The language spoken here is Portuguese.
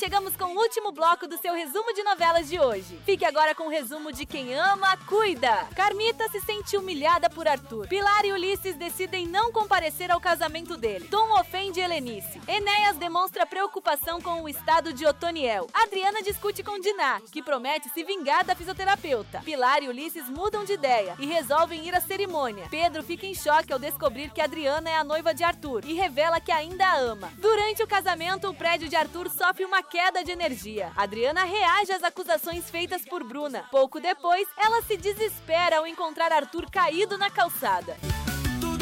chegamos com o último bloco do seu resumo de novelas de hoje. Fique agora com o resumo de Quem Ama, Cuida. Carmita se sente humilhada por Arthur. Pilar e Ulisses decidem não comparecer ao casamento dele. Tom ofende Helenice. Enéas demonstra preocupação com o estado de Otoniel. Adriana discute com Diná, que promete se vingar da fisioterapeuta. Pilar e Ulisses mudam de ideia e resolvem ir à cerimônia. Pedro fica em choque ao descobrir que Adriana é a noiva de Arthur e revela que ainda a ama. Durante o casamento, o prédio de Arthur sofre uma queda de energia. Adriana reage às acusações feitas por Bruna. Pouco depois, ela se desespera ao encontrar Arthur caído na calçada.